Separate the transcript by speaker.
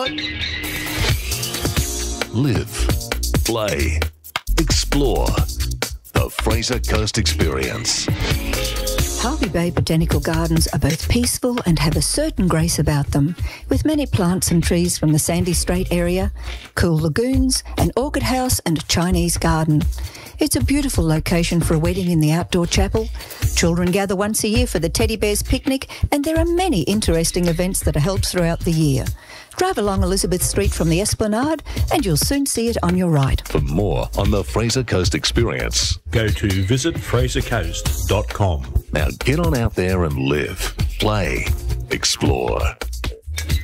Speaker 1: sport.
Speaker 2: Live, play, explore. The Fraser Coast Experience.
Speaker 3: Hervey Bay Botanical Gardens are both peaceful and have a certain grace about them, with many plants and trees from the Sandy Strait area, cool lagoons, an orchid house and a Chinese garden. It's a beautiful location for a wedding in the outdoor chapel. Children gather once a year for the Teddy Bears picnic, and there are many interesting events that are held throughout the year. Drive along Elizabeth Street from the Esplanade and you'll soon see it on your right.
Speaker 2: For more on the Fraser Coast Experience,
Speaker 4: go to visitfrasercoast.com.
Speaker 2: Now get on out there and live, play, explore.